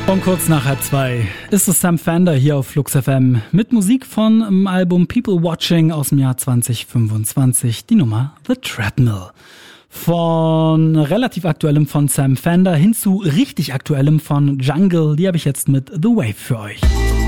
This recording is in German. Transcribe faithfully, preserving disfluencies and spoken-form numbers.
Um kurz nach halb zwei ist es Sam Fender hier auf Flux F M mit Musik von dem Album People Watching aus dem Jahr zwanzig fünfundzwanzig, die Nummer The Treadmill. Von relativ aktuellem von Sam Fender hin zu richtig aktuellem von Jungle, die habe ich jetzt mit The Wave für euch.